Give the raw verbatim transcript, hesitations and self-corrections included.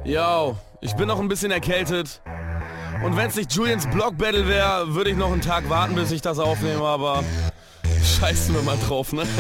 Yo, ich bin noch ein bisschen erkältet. Und wenn es nicht Julians Block Battle wäre, würde ich noch einen Tag warten, bis ich das aufnehme, aber scheißen wir mal drauf, ne?